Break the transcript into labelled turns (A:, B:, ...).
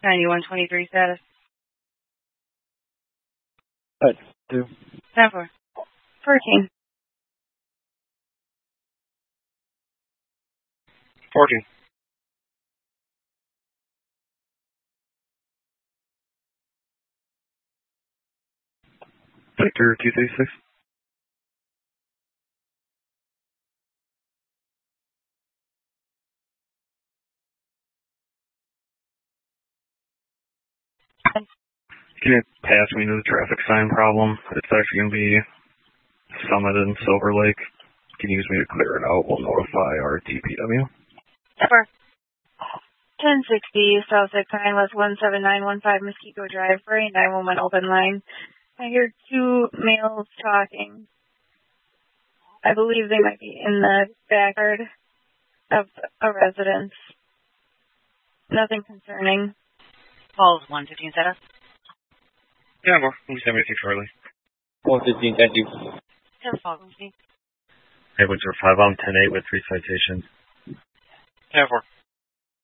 A: 9123 status.
B: Good. 2.
A: 10-4. 14.
C: 14.
D: Victor 236. Can you pass me to the traffic sign problem? It's actually going to be Summit and Silver Lake. Can you use me to clear it out? We'll notify our DPW.
A: 1060 South 69 West 17915 Mosquito Drive, for a 911 open line. I hear 2 males talking. I believe they might be in the backyard of a residence. Nothing concerning.
E: Calls 115 status.
C: Yeah, more. We'll send everything shortly.
B: 115, thank you.
E: 10-4.
D: Hey, Winter 5, I'm 10-8 with 3 citations.
C: 10-4.